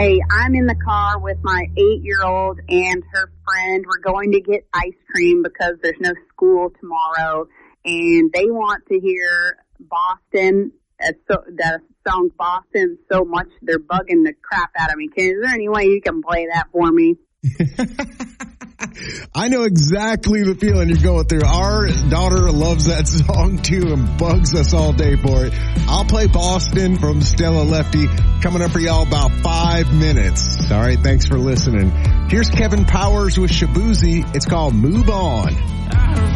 Hey, I'm in the car with my 8-year-old and her friend. We're going to get ice cream because there's no school tomorrow, and they want to hear Boston. The song Boston so much they're bugging the crap out of me. Is there any way you can play that for me? I know exactly the feeling you're going through. Our daughter loves that song too and bugs us all day for it. I'll play Boston from Stella Lefty coming up for y'all about 5 minutes. All right, thanks for listening. Here's Kevin Powers with Shabuzi. It's called Move On.